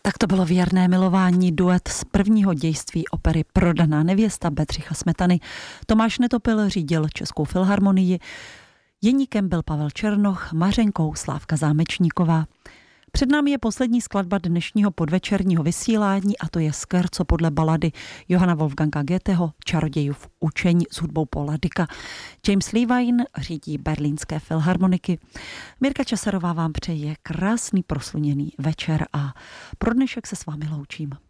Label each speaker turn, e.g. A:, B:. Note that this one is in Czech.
A: Tak to bylo Věrné milování, duet z prvního dějství opery Prodaná nevěsta Bedřicha Smetany. Tomáš Netopil řídil Českou filharmonii, jeníkem byl Pavel Černoch, mařenkou Slávka Zámečníková. Před námi je poslední skladba dnešního podvečerního vysílání a to je Scherzo podle balady Johanna Wolfganga Goetheho Čarodějův učení s hudbou Paula Dicka. James Levine řídí berlínské filharmoniky. Mirka Časarová vám přeje krásný prosluněný večer a pro dnešek se s vámi loučím.